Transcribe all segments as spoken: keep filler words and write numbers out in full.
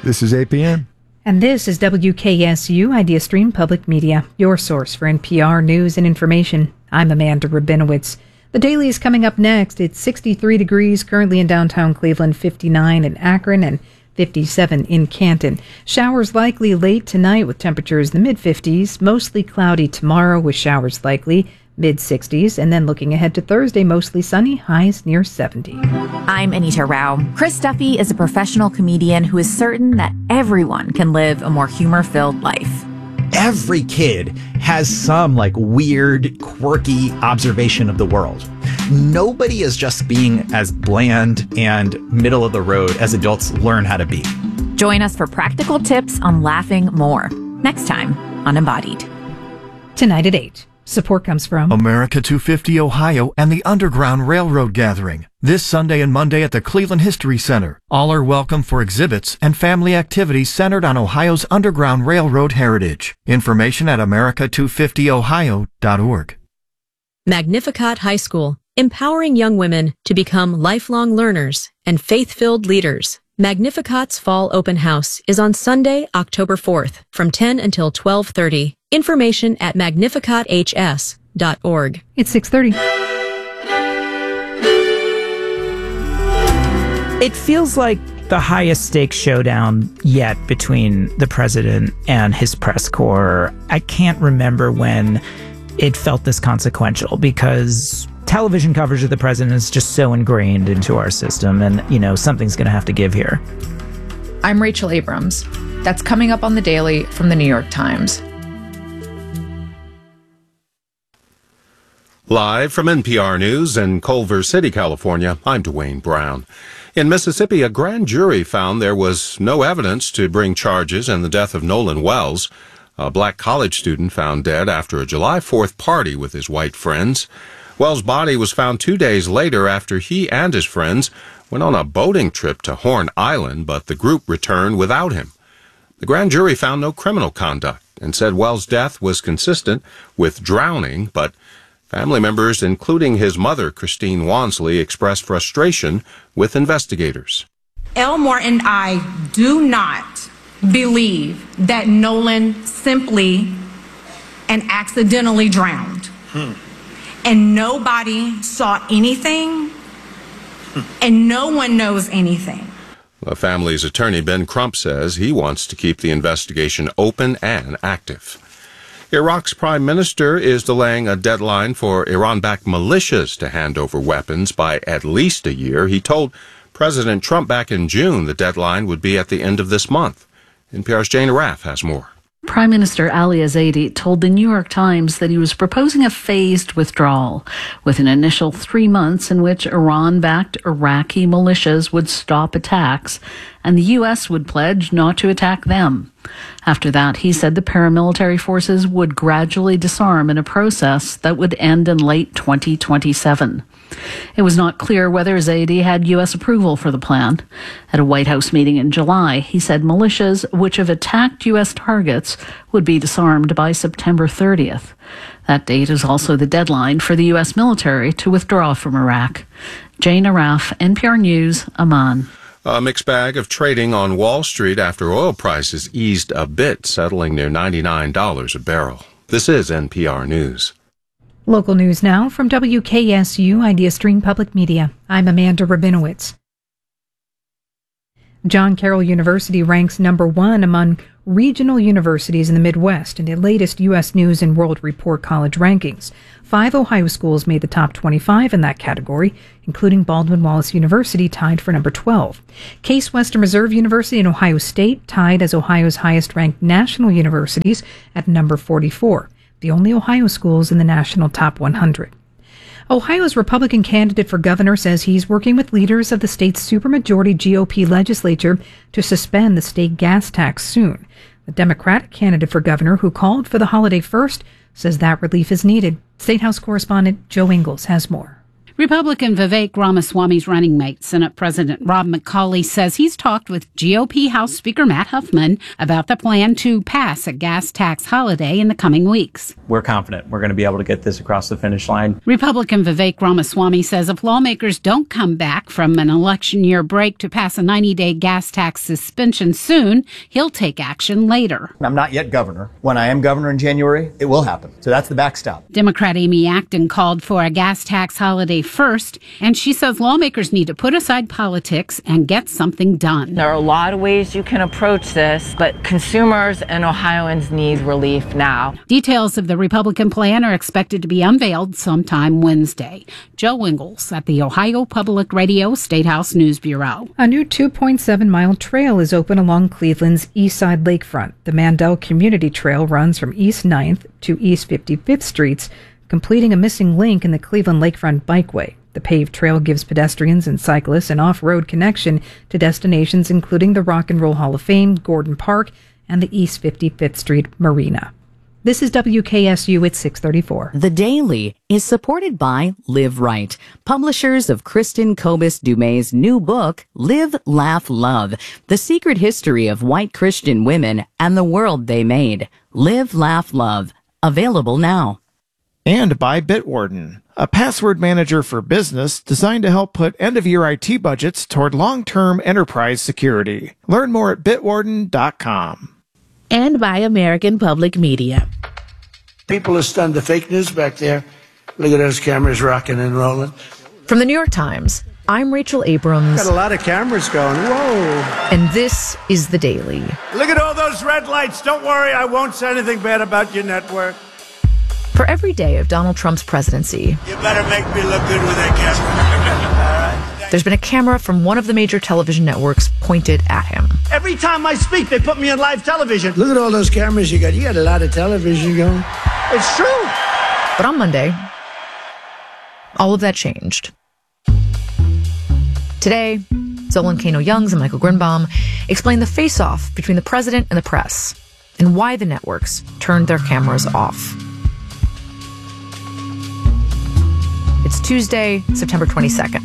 This is A P N. And this is W K S U IdeaStream Public Media, your source for N P R news and information. I'm Amanda Rabinowitz. The Daily is coming up next. It's sixty-three degrees currently in downtown Cleveland, fifty-nine in Akron, and fifty-seven in Canton. Showers likely late tonight with temperatures in the mid-fifties. Mostly cloudy tomorrow with showers likely mid-sixties. And then looking ahead to Thursday, mostly sunny, highs near seventy. I'm Anita Rao. Chris Duffy is a professional comedian who is certain that everyone can live a more humor-filled life. Every kid has some like weird, quirky observation of the world. Nobody is just being as bland and middle of the road as adults learn how to be. Join us for practical tips on laughing more next time on Embodied. Tonight at eight. Support comes from America two fifty Ohio and the Underground Railroad Gathering. This Sunday and Monday at the Cleveland History Center. All are welcome for exhibits and family activities centered on Ohio's Underground Railroad heritage. Information at america two fifty ohio dot org. Magnificat High School, empowering young women to become lifelong learners and faith-filled leaders. Magnificat's Fall Open House is on Sunday, October fourth, from ten until twelve thirty. Information at magnificat h s dot org. It's six thirty. It feels like the highest stakes showdown yet between the president and his press corps. I can't remember when it felt this consequential because television coverage of the president is just so ingrained into our system, and, you know, something's going to have to give here. I'm Rachel Abrams. That's coming up on The Daily from the New York Times. Live from N P R News in Culver City, California, I'm Dwayne Brown. In Mississippi, a grand jury found there was no evidence to bring charges in the death of Nolan Wells, a black college student found dead after a July fourth party with his white friends. Wells' body was found two days later after he and his friends went on a boating trip to Horn Island, but the group returned without him. The grand jury found no criminal conduct and said Wells' death was consistent with drowning, but family members, including his mother, Christine Wansley, expressed frustration with investigators. Elmore and I do not believe that Nolan simply and accidentally drowned. Hmm. And nobody saw anything, hmm. and no one knows anything. The family's attorney, Ben Crump, says he wants to keep the investigation open and active. Iraq's prime minister is delaying a deadline for Iran-backed militias to hand over weapons by at least a year. He told President Trump back in June the deadline would be at the end of this month. N P R's Jane Araf has more. Prime Minister Ali Zaidi told the New York Times that he was proposing a phased withdrawal, with an initial three months in which Iran-backed Iraqi militias would stop attacks, and the U S would pledge not to attack them. After that, he said the paramilitary forces would gradually disarm in a process that would end in late twenty twenty-seven. It was not clear whether Zaidi had U S approval for the plan. At a White House meeting in July, he said militias which have attacked U S targets would be disarmed by September thirtieth. That date is also the deadline for the U S military to withdraw from Iraq. Jane Araf, N P R News, Amman. A mixed bag of trading on Wall Street after oil prices eased a bit, settling near ninety-nine dollars a barrel. This is N P R News. Local news now from W K S U IdeaStream Public Media. I'm Amanda Rabinowitz. John Carroll University ranks number one among regional universities in the Midwest in the latest U S News and World Report college rankings. Five Ohio schools made the top twenty-five in that category, including Baldwin-Wallace University, tied for number twelve. Case Western Reserve University and Ohio State tied as Ohio's highest-ranked national universities at number forty-four, the only Ohio schools in the national top one hundred. Ohio's Republican candidate for governor says he's working with leaders of the state's supermajority G O P legislature to suspend the state gas tax soon. The Democratic candidate for governor, who called for the holiday first, says that relief is needed. State House correspondent Joe Ingles has more. Republican Vivek Ramaswamy's running mate, Senate President Rob McCauley, says he's talked with G O P House Speaker Matt Huffman about the plan to pass a gas tax holiday in the coming weeks. We're confident we're going to be able to get this across the finish line. Republican Vivek Ramaswamy says if lawmakers don't come back from an election year break to pass a ninety-day gas tax suspension soon, he'll take action later. I'm not yet governor. When I am governor in January, it will happen. So that's the backstop. Democrat Amy Acton called for a gas tax holiday first, and she says lawmakers need to put aside politics and get something done. There are a lot of ways you can approach this, but consumers and Ohioans need relief now. Details of the Republican plan are expected to be unveiled sometime Wednesday. Joe Ingles at the Ohio Public Radio State House News Bureau. A new two point seven mile trail is open along Cleveland's east side lakefront. The Mandel Community Trail runs from East ninth to East fifty-fifth Streets, completing a missing link in the Cleveland Lakefront Bikeway. The paved trail gives pedestrians and cyclists an off-road connection to destinations including the Rock and Roll Hall of Fame, Gordon Park, and the East fifty-fifth Street Marina. This is W K S U at six thirty-four. The Daily is supported by Live Right, publishers of Kristen Kobus Dumay's new book, Live, Laugh, Love, The Secret History of White Christian Women and the World They Made. Live, Laugh, Love. Available now. And by Bitwarden, a password manager for business designed to help put end-of-year I T budgets toward long-term enterprise security. Learn more at bitwarden dot com. And by American Public Media. People are stunned. The fake news back there. Look at those cameras rocking and rolling. From the New York Times, I'm Rachel Abrams. Got a lot of cameras going. Whoa. And this is The Daily. Look at all those red lights. Don't worry, I won't say anything bad about your network. For every day of Donald Trump's presidency, You better make me look good with that camera. All right. there's been a camera from one of the major television networks pointed at him. Every time I speak, they put me on live television. Look at all those cameras you got. You got a lot of television going. It's true. But on Monday, all of that changed. Today, Zolan Kano-Youngs and Michael Grinbaum explain the face-off between the president and the press and why the networks turned their cameras off. It's Tuesday, September twenty-second.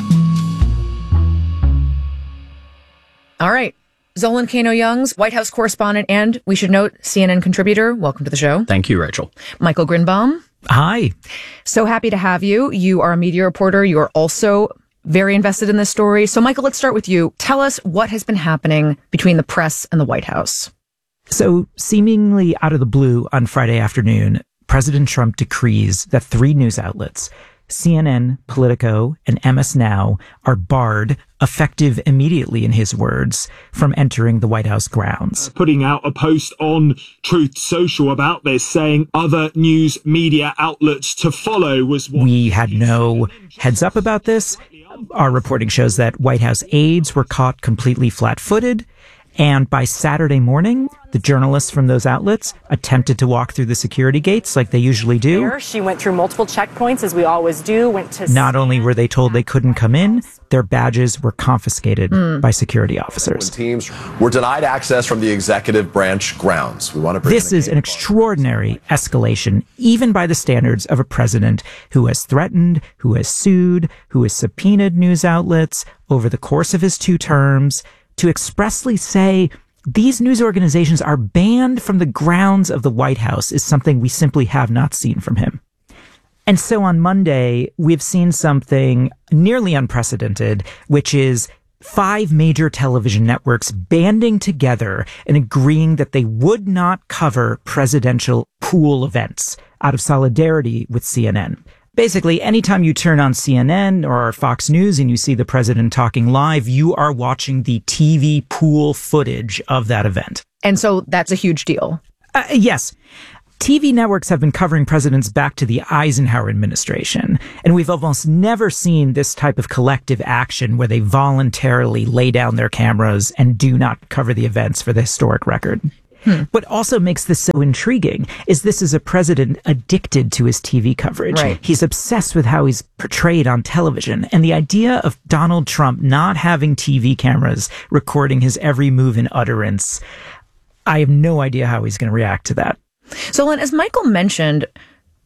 All right. Zolan Kano-Youngs, White House correspondent and, we should note, C N N contributor. Welcome to the show. Thank you, Rachel. Michael Grinbaum. Hi. So happy to have you. You are a media reporter. You are also very invested in this story. So, Michael, let's start with you. Tell us what has been happening between the press and the White House. So, seemingly out of the blue on Friday afternoon, President Trump decrees that three news outlets, C N N, Politico, and M S Now, are barred, effective immediately in his words, from entering the White House grounds. Putting out a post on Truth Social about this, saying other news media outlets to follow was what... We had no heads up about this. Our reporting shows that White House aides were caught completely flat-footed. And by Saturday morning, the journalists from those outlets attempted to walk through the security gates like they usually do. She went through multiple checkpoints, as we always do. Went to Not only were they told they couldn't come in, their badges were confiscated Mm. by security officers. Teams were denied access from the executive branch grounds. We want to bring This is an extraordinary escalation, even by the standards of a president who has threatened, who has sued, who has subpoenaed news outlets over the course of his two terms. To expressly say these news organizations are banned from the grounds of the White House is something we simply have not seen from him. And so on Monday, we've seen something nearly unprecedented, which is five major television networks banding together and agreeing that they would not cover presidential pool events out of solidarity with C N N. Basically, anytime you turn on C N N or Fox News and you see the president talking live, you are watching the T V pool footage of that event. And so that's a huge deal. Uh, yes. T V networks have been covering presidents back to the Eisenhower administration, and we've almost never seen this type of collective action where they voluntarily lay down their cameras and do not cover the events for the historic record. Hmm. What also makes this so intriguing is this is a president addicted to his T V coverage. Right. He's obsessed with how he's portrayed on television. And the idea of Donald Trump not having T V cameras recording his every move and utterance, I have no idea how he's going to react to that. So, Len, as Michael mentioned,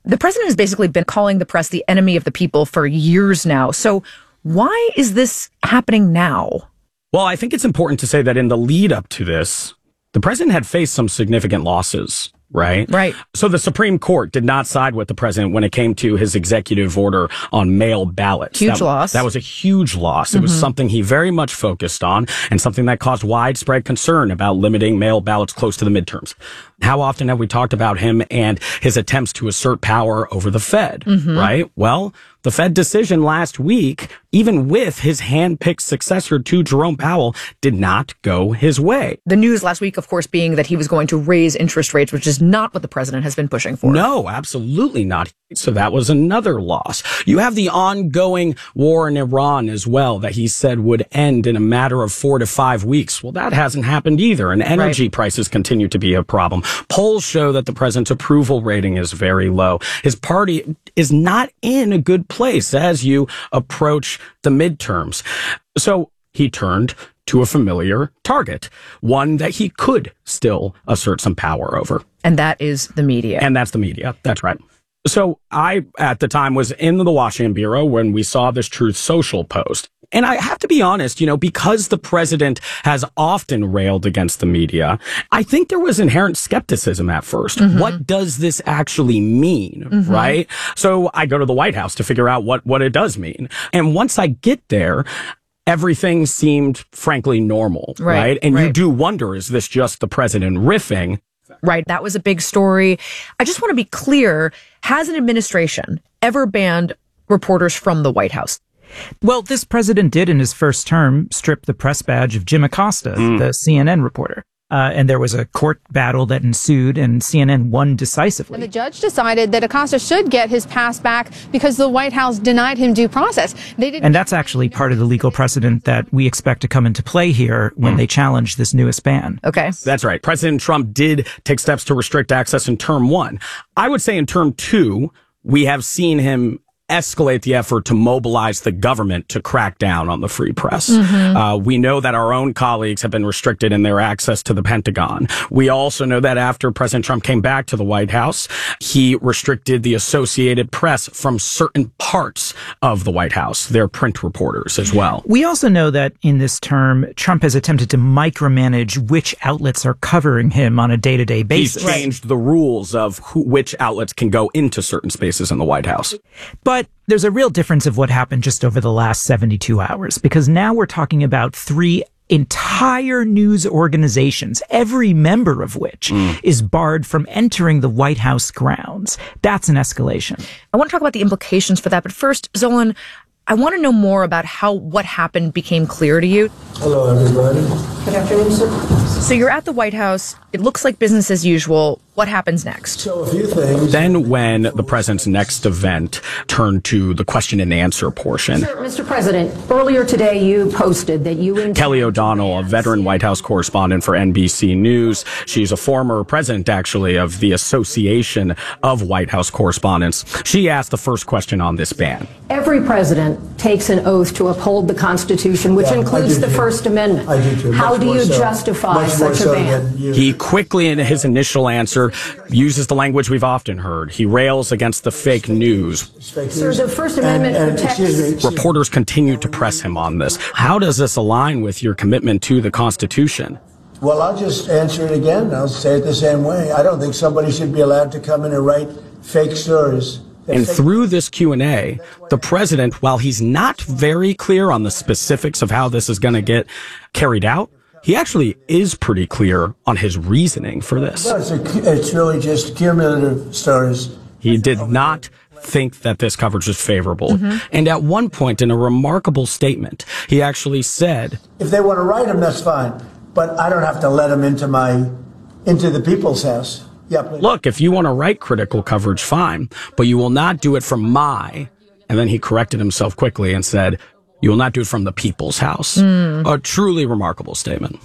The president has basically been calling the press the enemy of the people for years now. So why is this happening now? Well, I think it's important to say that in the lead up to this, the president had faced some significant losses, right? Right. So the Supreme Court did not side with the president when it came to his executive order on mail ballots. Huge that, loss. That was a huge loss. It mm-hmm. was something he very much focused on and something that caused widespread concern about limiting mail ballots close to the midterms. How often have we talked about him and his attempts to assert power over the Fed, mm-hmm. right? Well, the Fed decision last week, even with his hand-picked successor to Jerome Powell, did not go his way. The news last week, of course, being that he was going to raise interest rates, which is not what the president has been pushing for. No, absolutely not. So that was another loss. You have the ongoing war in Iran as well that he said would end in a matter of four to five weeks. Well, that hasn't happened either. And energy right. prices continue to be a problem. Polls show that the president's approval rating is very low. His party is not in a good place as you approach the midterms. So he turned to a familiar target, one that he could still assert some power over. And that is the media. And that's the media. That's right. So I, at the time, was in the Washington Bureau when we saw this Truth Social post. And I have to be honest, you know, because the president has often railed against the media, I think there was inherent skepticism at first. Mm-hmm. What does this actually mean, mm-hmm. right? So I go to the White House to figure out what, what it does mean. And once I get there, everything seemed frankly normal, right? right? And right. you do wonder, is this just the president riffing? Right. That was a big story. I just want to be clear. Has an administration ever banned reporters from the White House? Well, this president did in his first term strip the press badge of Jim Acosta, mm. the C N N reporter. Uh, and there was a court battle that ensued, and C N N won decisively. And the judge decided that Acosta should get his pass back because the White House denied him due process. They didn't. And that's actually part of the legal precedent that we expect to come into play here when mm. they challenge this newest ban. Okay. That's right. President Trump did take steps to restrict access in term one. I would say in term two, we have seen him escalate the effort to mobilize the government to crack down on the free press. Mm-hmm. Uh, we know that our own colleagues have been restricted in their access to the Pentagon. We also know that after President Trump came back to the White House, he restricted the Associated Press from certain parts of the White House, their print reporters as well. We also know that in this term, Trump has attempted to micromanage which outlets are covering him on a day-to-day basis. He's changed the rules of who, which outlets can go into certain spaces in the White House. But But there's a real difference of what happened just over the last seventy-two hours, because now we're talking about three entire news organizations, every member of which mm. is barred from entering the White House grounds. That's an escalation. I want to talk about the implications for that. But first, Zolan, I want to know more about how what happened became clear to you. Hello, everybody. Good afternoon, sir. So you're at the White House. It looks like business as usual. What happens next? So a few things. Then when the president's next event turned to the question and answer portion. Sir, Mister President, earlier today you posted that you... Kelly O'Donnell, a veteran White House correspondent for N B C News. She's a former president, actually, of the Association of White House Correspondents. She asked the first question on this ban. Every president takes an oath to uphold the Constitution, which yeah, includes the too. First Amendment. I do too. How Much do you so. justify Much such so a ban? He quickly, in his initial answer, uses the language we've often heard. He rails against the fake news. Fake Sir, news. the First Amendment and, and, protects... Excuse me, excuse Reporters continue to press him on this. How does this align with your commitment to the Constitution? Well, I'll just answer it again. I'll say it the same way. I don't think somebody should be allowed to come in and write fake stories. And through this Q and A, the president, while he's not very clear on the specifics of how this is going to get carried out, he actually is pretty clear on his reasoning for this. Well, it's, a, it's really just cumulative stories. He did not think that this coverage was favorable. Mm-hmm. And at one point in a remarkable statement, he actually said, if they want to write them, that's fine. But I don't have to let them into my, into the people's house. Yeah, please. Look, if you want to write critical coverage, fine, but you will not do it from my, and then he corrected himself quickly and said, you will not do it from the people's house. Mm. A truly remarkable statement.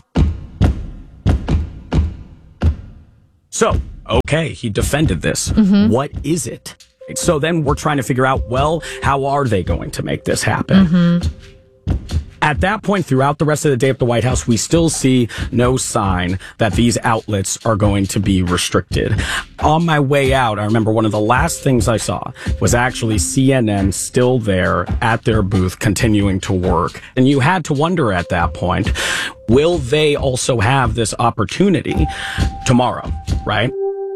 So, okay, he defended this. Mm-hmm. What is it? So then we're trying to figure out, well, how are they going to make this happen? Mm-hmm. At that point, throughout the rest of the day at the White House, we still see no sign that these outlets are going to be restricted. On my way out, I remember one of the last things I saw was actually C N N still there at their booth continuing to work. And you had to wonder at that point, will they also have this opportunity tomorrow, right?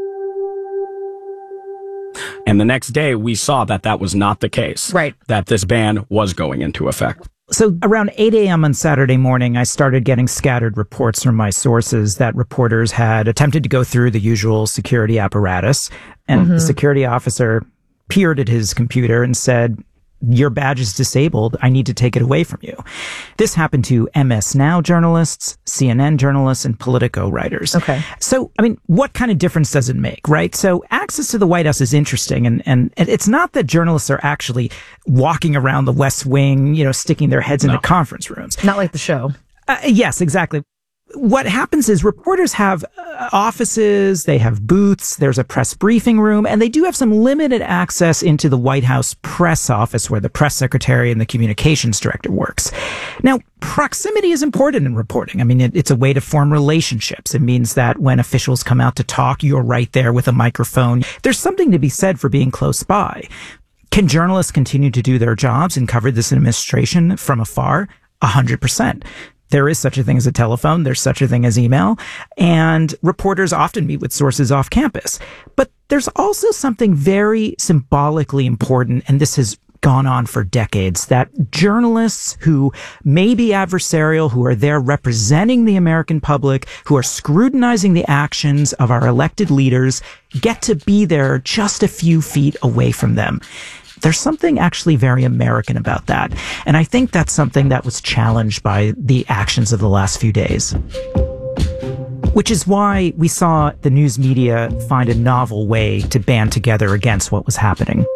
And the next day, we saw that that was not the case. Right. That this ban was going into effect. So around eight a.m. on Saturday morning, I started getting scattered reports from my sources that reporters had attempted to go through the usual security apparatus. And Mm-hmm. the security officer peered at his computer and said, "Your badge is disabled. I need to take it away from you." This happened to M S Now journalists, C N N journalists, and Politico writers. Okay. So, I mean, what kind of difference does it make, right? So access to the White House is interesting. And, and it's not that journalists are actually walking around the West Wing, you know, sticking their heads No. into conference rooms. Not like the show. Uh, yes, exactly. What happens is reporters have uh, offices, they have booths, there's a press briefing room, and they do have some limited access into the White House press office where the press secretary and the communications director works. Now, proximity is important in reporting. I mean, it, it's a way to form relationships. It means that when officials come out to talk, you're right there with a microphone. There's something to be said for being close by. Can journalists continue to do their jobs and cover this administration from afar? A hundred percent. There is such a thing as a telephone. There's such a thing as email. And reporters often meet with sources off campus. But there's also something very symbolically important, and this has gone on for decades, that journalists who may be adversarial, who are there representing the American public, who are scrutinizing the actions of our elected leaders, get to be there just a few feet away from them. There's something actually very American about that. And I think that's something that was challenged by the actions of the last few days. Which is why we saw the news media find a novel way to band together against what was happening.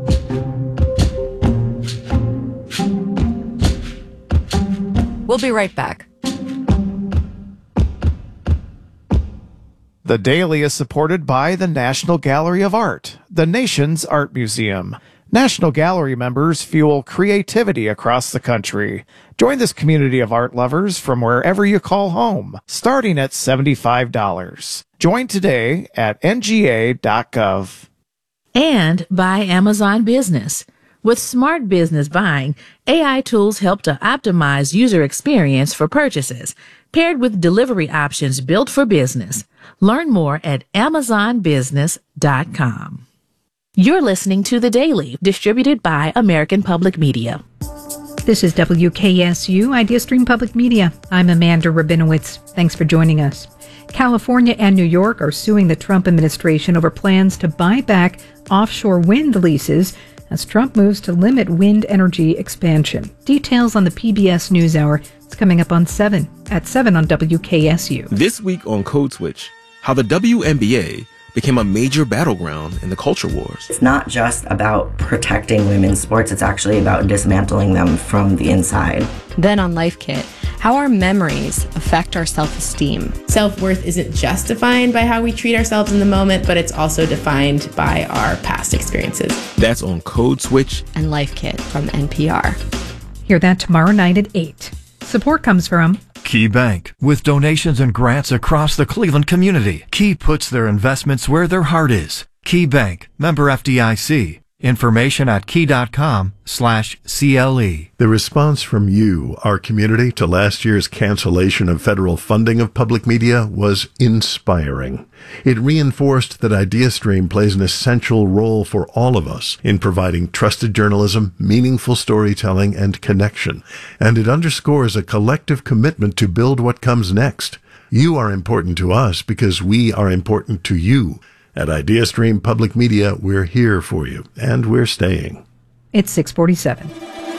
We'll be right back. The Daily is supported by the National Gallery of Art, the nation's art museum. National Gallery members fuel creativity across the country. Join this community of art lovers from wherever you call home, starting at seventy-five dollars. Join today at N G A dot gov. And by Amazon Business. With smart business buying, A I tools help to optimize user experience for purchases, paired with delivery options built for business. Learn more at amazon business dot com. You're listening to The Daily, distributed by American Public Media. This is W K S U, IdeaStream Public Media. I'm Amanda Rabinowitz. Thanks for joining us. California and New York are suing the Trump administration over plans to buy back offshore wind leases as Trump moves to limit wind energy expansion. Details on the P B S NewsHour. It's coming up on seven, at seven on W K S U. This week on Code Switch, how the W N B A became a major battleground in the culture wars. It's not just about protecting women's sports, it's actually about dismantling them from the inside. Then on Life Kit, how our memories affect our self-esteem. Self-worth isn't just defined by how we treat ourselves in the moment, but it's also defined by our past experiences. That's on Code Switch and Life Kit from N P R. Hear that tomorrow night at eight. Support comes from Key Bank. With donations and grants across the Cleveland community, Key puts their investments where their heart is. Key Bank, member F D I C. Information at key.com slash CLE. The response from you, our community, to last year's cancellation of federal funding of public media was inspiring. It reinforced that IdeaStream plays an essential role for all of us in providing trusted journalism, meaningful storytelling, and connection. And it underscores a collective commitment to build what comes next. You are important to us because we are important to you. At IdeaStream Public Media, we're here for you, and we're staying. It's six forty-seven.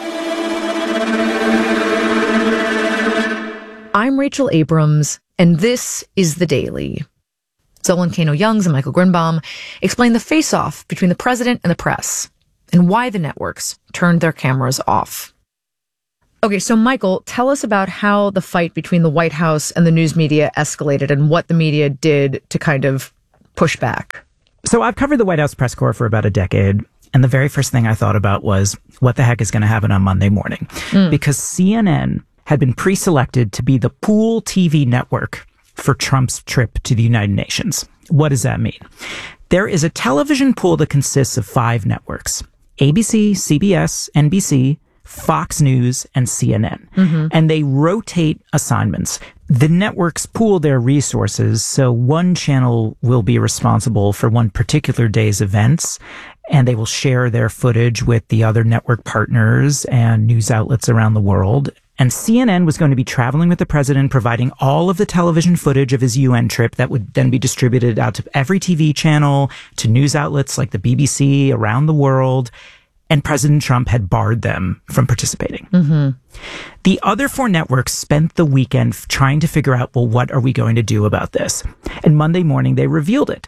I'm Rachel Abrams, and this is The Daily. Zolan Kano-Youngs and Michael Grinbaum explain the face-off between the president and the press, and why the networks turned their cameras off. Okay, so Michael, tell us about how the fight between the White House and the news media escalated, and what the media did to kind of push back. So I've covered the White House press corps for about a decade. And the very first thing I thought about was, what the heck is going to happen on Monday morning? Mm. Because C N N had been pre-selected to be the pool T V network for Trump's trip to the United Nations. What does that mean? There is a television pool that consists of five networks: A B C, C B S, N B C, Fox News, and C N N. Mm-hmm. And they rotate assignments. The networks pool their resources, so one channel will be responsible for one particular day's events, and they will share their footage with the other network partners and news outlets around the world. And C N N was going to be traveling with the president, providing all of the television footage of his U N trip that would then be distributed out to every T V channel, to news outlets like the B B C around the world. And President Trump had barred them from participating. Mm-hmm. The other four networks spent the weekend trying to figure out, well, what are we going to do about this? And Monday morning, they revealed it.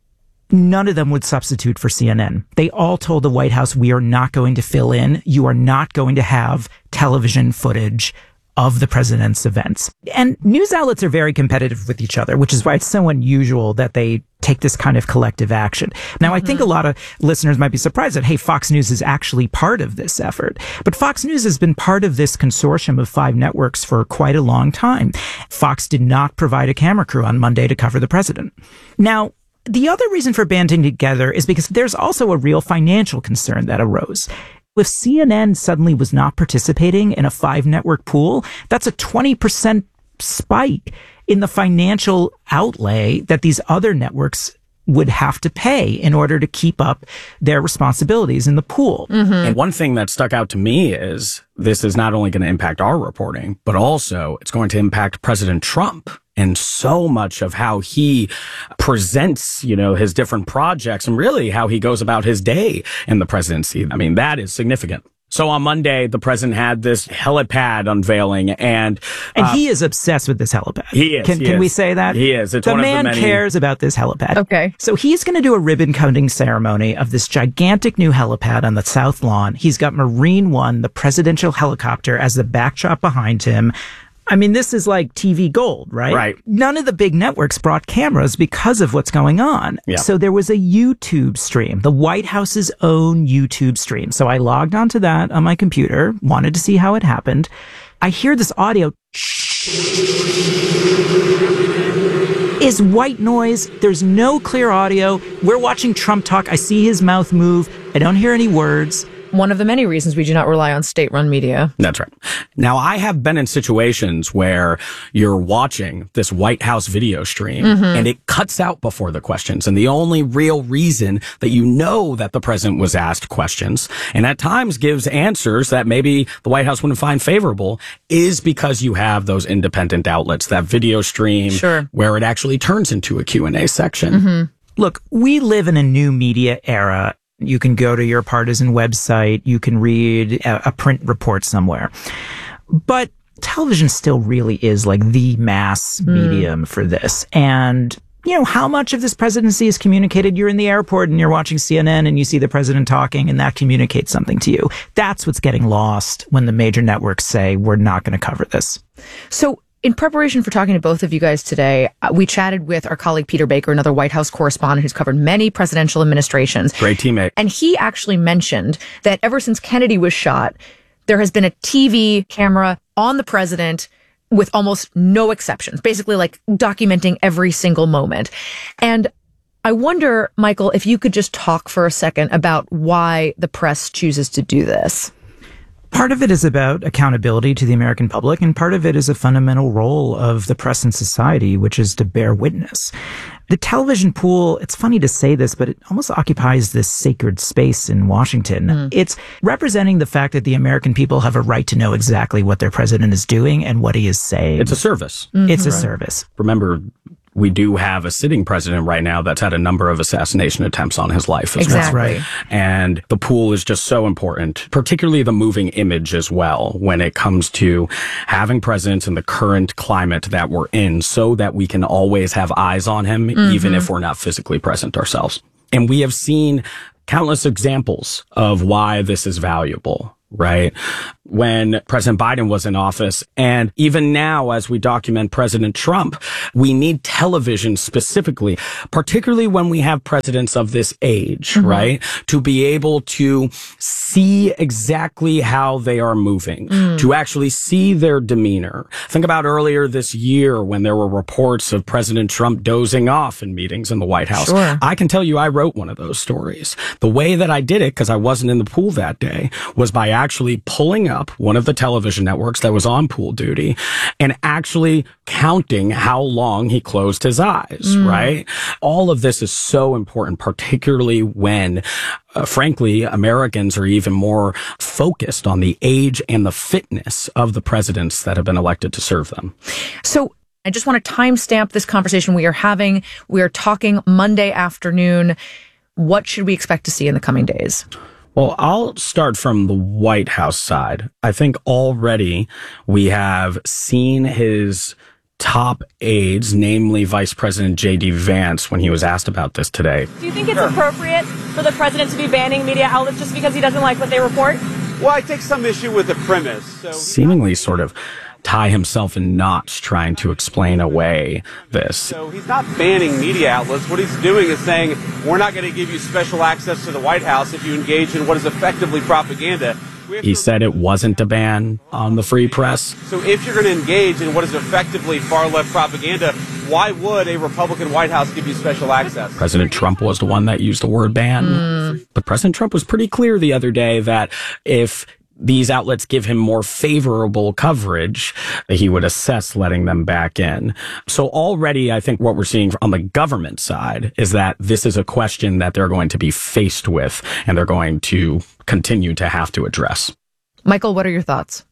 None of them would substitute for C N N. They all told the White House, we are not going to fill in. You are not going to have television footage of the president's events. And news outlets are very competitive with each other, which is why it's so unusual that they take this kind of collective action. Now, mm-hmm. I think a lot of listeners might be surprised that, hey, Fox News is actually part of this effort. But Fox News has been part of this consortium of five networks for quite a long time. Fox did not provide a camera crew on Monday to cover the president. Now, the other reason for banding together is because there's also a real financial concern that arose. If C N N suddenly was not participating in a five-network pool, that's a twenty percent spike in the financial outlay that these other networks would have to pay in order to keep up their responsibilities in the pool. Mm-hmm. And one thing that stuck out to me is this is not only going to impact our reporting, but also it's going to impact President Trump and so much of how he presents, you know, his different projects and really how he goes about his day in the presidency. I mean, that is significant. So on Monday, the president had this helipad unveiling, and and uh, he is obsessed with this helipad. He is. Can, he can is. we say that? He is. It's the one man of the many... cares about this helipad. Okay. So he's going to do a ribbon cutting ceremony of this gigantic new helipad on the South Lawn. He's got Marine One, the presidential helicopter, as the backdrop behind him. I mean, this is like T V gold, right? Right. None of the big networks brought cameras because of what's going on. Yeah. So there was a YouTube stream, the White House's own YouTube stream. So I logged onto that on my computer, wanted to see how it happened. I hear this audio is white noise. There's no clear audio. We're watching Trump talk. I see his mouth move. I don't hear any words. One of the many reasons we do not rely on state-run media. That's right. Now, I have been in situations where you're watching this White House video stream mm-hmm. and it cuts out before the questions. And the only real reason that you know that the president was asked questions and at times gives answers that maybe the White House wouldn't find favorable is because you have those independent outlets, that video stream sure. where it actually turns into a Q and A section. Mm-hmm. Look, we live in a new media era. You can go to your partisan website. You can read a, a print report somewhere. But television still really is like the mass mm. medium for this. And, you know, how much of this presidency is communicated? You're in the airport and you're watching C N N and you see the president talking and that communicates something to you. That's what's getting lost when the major networks say, we're not going to cover this. So, in preparation for talking to both of you guys today, uh, we chatted with our colleague Peter Baker, another White House correspondent who's covered many presidential administrations. Great teammate. And he actually mentioned that ever since Kennedy was shot, there has been a T V camera on the president with almost no exceptions, basically like documenting every single moment. And I wonder, Michael, if you could just talk for a second about why the press chooses to do this. Part of it is about accountability to the American public, and part of it is a fundamental role of the press in society, which is to bear witness. The television pool, it's funny to say this, but it almost occupies this sacred space in Washington. Mm. It's representing the fact that the American people have a right to know exactly what their president is doing and what he is saying. It's a service. Mm-hmm. It's a right. service. Remember, we do have a sitting president right now that's had a number of assassination attempts on his life as exactly. well. Right. And the pool is just so important, particularly the moving image as well, when it comes to having presidents in the current climate that we're in so that we can always have eyes on him, mm-hmm. even if we're not physically present ourselves. And we have seen countless examples of why this is valuable. right? When President Biden was in office. And even now, as we document President Trump, we need television specifically, particularly when we have presidents of this age, mm-hmm. right? To be able to see exactly how they are moving, mm. to actually see their demeanor. Think about earlier this year when there were reports of President Trump dozing off in meetings in the White House. Sure. I can tell you I wrote one of those stories. The way that I did it, because I wasn't in the pool that day, was by actually pulling up one of the television networks that was on pool duty and actually counting how long he closed his eyes, mm. right? All of this is so important, particularly when, uh, frankly, Americans are even more focused on the age and the fitness of the presidents that have been elected to serve them. So I just want to timestamp this conversation we are having. We are talking Monday afternoon. What should we expect to see in the coming days? Well, I'll start from the White House side. I think already we have seen his top aides, namely Vice President J D Vance, when he was asked about this today. Do you think it's appropriate for the president to be banning media outlets just because he doesn't like what they report? Well, I take some issue with the premise. So seemingly sort of tie himself in knots trying to explain away this. So he's not banning media outlets. What he's doing is saying, we're not going to give you special access to the White House if you engage in what is effectively propaganda. He said it wasn't a ban on the free press. So if you're going to engage in what is effectively far-left propaganda, why would a Republican White House give you special access? President Trump was the one that used the word ban. Mm. But President Trump was pretty clear the other day that if these outlets give him more favorable coverage, he would assess letting them back in. So already, I think what we're seeing on the government side is that this is a question that they're going to be faced with and they're going to continue to have to address. Michael, what are your thoughts?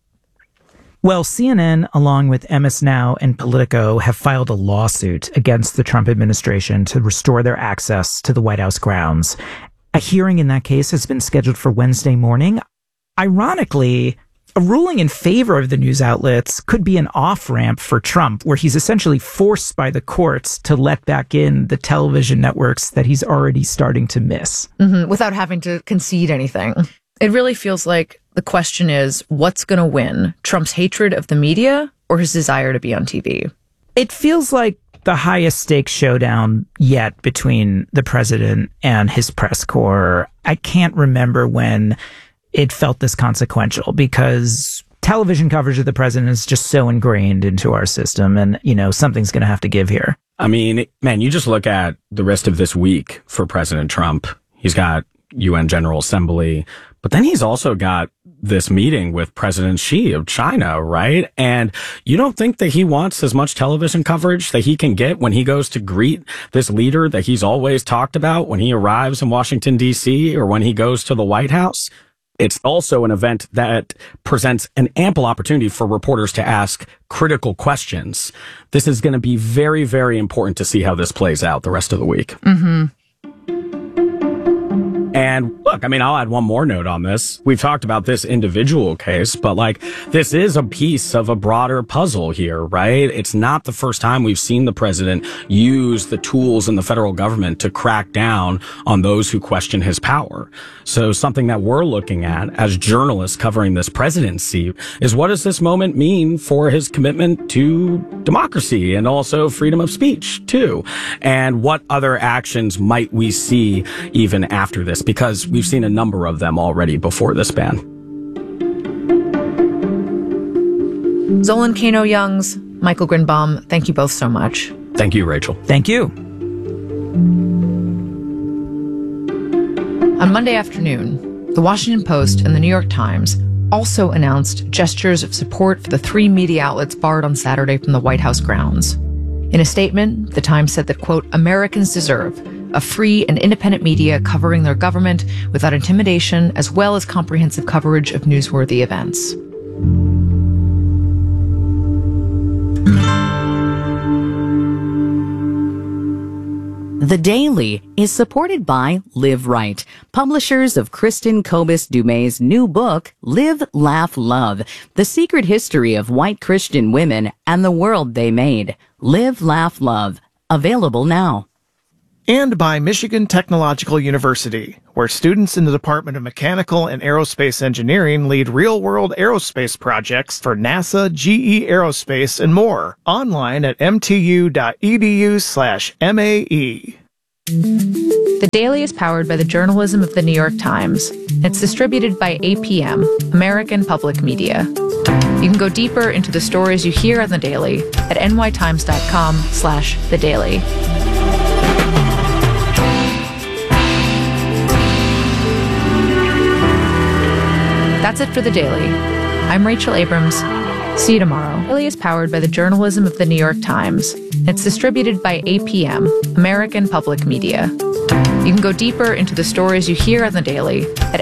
Well, C N N, along with M S Now and Politico, have filed a lawsuit against the Trump administration to restore their access to the White House grounds. A hearing in that case has been scheduled for Wednesday morning. Ironically, a ruling in favor of the news outlets could be an off-ramp for Trump, where he's essentially forced by the courts to let back in the television networks that he's already starting to miss. Mm-hmm, without having to concede anything. It really feels like the question is, what's going to win? Trump's hatred of the media or his desire to be on T V? It feels like the highest stakes showdown yet between the president and his press corps. I can't remember when it felt this consequential, because television coverage of the president is just so ingrained into our system, and, you know, something's going to have to give here. I mean, man, you just look at the rest of this week for President Trump. He's got U N General Assembly, but then he's also got this meeting with President Xi of China, right? And you don't think that he wants as much television coverage that he can get when he goes to greet this leader that he's always talked about when he arrives in Washington, D C, or when he goes to the White House? It's also an event that presents an ample opportunity for reporters to ask critical questions. This is going to be very, very important to see how this plays out the rest of the week. Mm-hmm. And look, I mean, I'll add one more note on this. We've talked about this individual case, but like, this is a piece of a broader puzzle here, right? It's not the first time we've seen the president use the tools in the federal government to crack down on those who question his power. So something that we're looking at as journalists covering this presidency is, what does this moment mean for his commitment to democracy and also freedom of speech too? And what other actions might we see even after this? Because we've seen a number of them already before this ban. Zolan Kano-Youngs, Michael Grinbaum, thank you both so much. Thank you, Rachel. Thank you. On Monday afternoon, the Washington Post and the New York Times also announced gestures of support for the three media outlets barred on Saturday from the White House grounds. In a statement, the Times said that, quote, Americans deserve a free and independent media covering their government without intimidation, as well as comprehensive coverage of newsworthy events. The Daily is supported by Live Right, publishers of Kristen Kobus Dumay's new book, Live, Laugh, Love, The Secret History of White Christian Women and the World They Made. Live, Laugh, Love. Available now. And by Michigan Technological University, where students in the Department of Mechanical and Aerospace Engineering lead real-world aerospace projects for NASA, G E Aerospace, and more. Online at mtu.edu slash MAE. The Daily is powered by the journalism of the New York Times. It's distributed by A P M, American Public Media. You can go deeper into the stories you hear on The Daily at nytimes.com slash The Daily. That's it for The Daily. I'm Rachel Abrams. See you tomorrow. The Daily is powered by the journalism of the New York Times. It's distributed by A P M, American Public Media. You can go deeper into the stories you hear on The Daily at